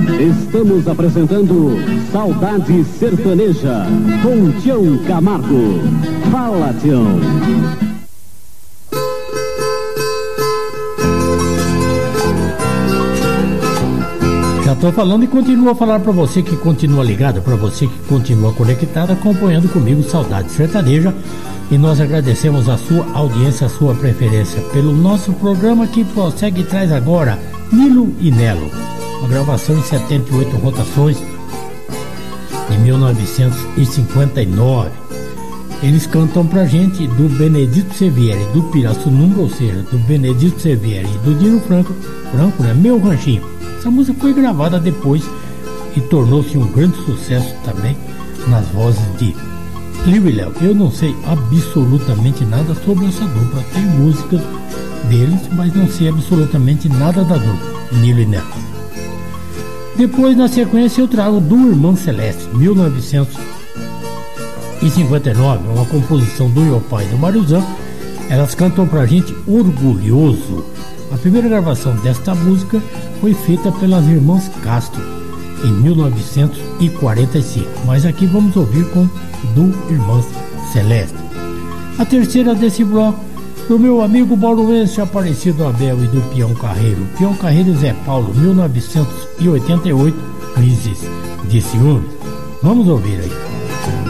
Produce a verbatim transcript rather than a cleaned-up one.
Estamos apresentando Saudade Sertaneja com Tião Camargo. Fala, Tião. Já estou falando e continuo a falar para você que continua ligado, para você que continua conectado, acompanhando comigo Saudade Sertaneja. E nós agradecemos a sua audiência, a sua preferência pelo nosso programa que prossegue e traz agora Nilo e Nelo. Uma gravação em setenta e oito rotações de mil novecentos e cinquenta e nove. Eles cantam pra gente do Benedito Sevieri, do Pirassununga, ou seja, do Benedito Sevieri e do Dino Franco, Franco, né? Meu Ranchinho. Essa música foi gravada depois e tornou-se um grande sucesso também nas vozes de Liu e Léo. Eu não sei absolutamente nada sobre essa dupla. Tem músicas deles, mas não sei absolutamente nada da dupla, Nilo e Nelo. Depois, na sequência, eu trago do Irmão Celeste, mil novecentos e cinquenta e nove, uma composição do Iopá e do Mariuzão. Elas cantam pra gente Orgulhoso. A primeira gravação desta música foi feita pelas irmãs Castro em mil novecentos e quarenta e cinco, mas aqui vamos ouvir com do Irmãs Celeste. A terceira desse bloco, do meu amigo bauruense Aparecido Abel e do Peão Carreiro, Peão Carreiro e Zé Paulo, mil novecentos e oitenta e oito, Crises de Ciúmes. Vamos ouvir aí.